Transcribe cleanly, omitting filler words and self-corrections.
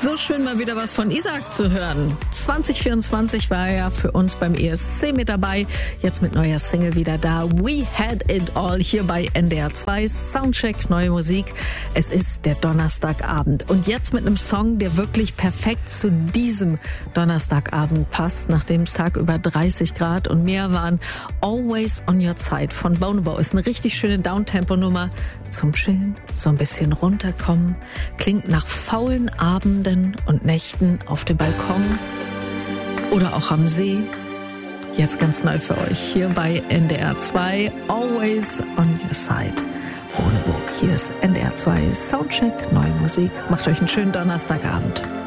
So schön mal wieder was von Isaac zu hören. 2024 war er für uns beim ESC mit dabei. Jetzt mit neuer Single wieder da. We Had It All hier bei NDR 2. Soundcheck, neue Musik. Es ist der Donnerstagabend. Und jetzt mit einem Song, der wirklich perfekt zu diesem Donnerstagabend passt, nachdem es tagüber 30 Grad und mehr waren. Always on Your Side von Bonobo ist eine richtig schöne Downtempo-Nummer zum Chillen, so ein bisschen runterkommen. Klingt nach faulen Abenden und Nächten auf dem Balkon oder auch am See. Jetzt ganz neu für euch hier bei NDR 2, Always on Your Side. Bonobo, hier ist NDR 2 Soundcheck, neue Musik. Macht euch einen schönen Donnerstagabend.